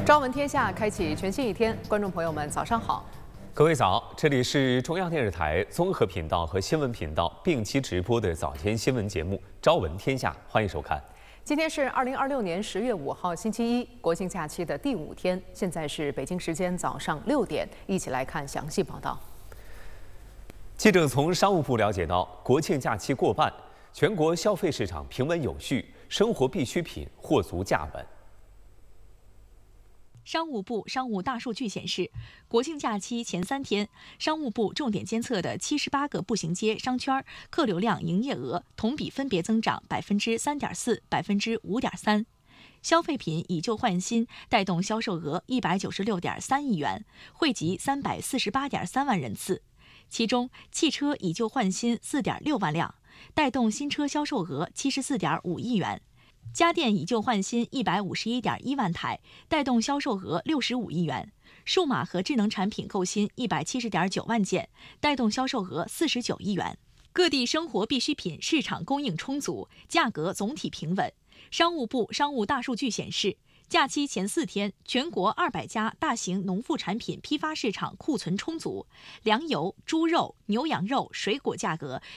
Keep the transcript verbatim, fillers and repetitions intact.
朝闻天下开启全新一天，观众朋友们早上好， 各位早，这里是中央电视台综合频道和新闻频道并期直播的早间新闻节目《朝闻天下》，欢迎收看。 今天是二零二六年十月五号星期一，国庆假期的第五天，现在是北京时间早上六点，一起来看详细报道。 记者从商务部了解到，国庆假期过半，全国消费市场平稳有序，生活必需品货足价稳。 商务部商务大数据显示，国庆假期前三天，商务部重点监测的七十八个步行街、商圈客流量、营业额同比分别增长百分之三点四、百分之五点三。消费品以旧换新，带动销售额一百九十六点三亿元，惠及三百四十八点三万人次。其中，汽车以旧换新四点六万辆，带动新车销售额七十四点五亿元。家电以旧换新一百五十一点一万台，带动销售额六十五亿元；数码和智能产品购新一百七十点九万件，带动销售额四十九亿元。各地生活必需品市场供应充足，价格总体平稳。商务部商务大数据显示，假期前四天，全国二百家大型农副产品批发市场库存充足，粮油、猪肉、牛羊肉、水果价格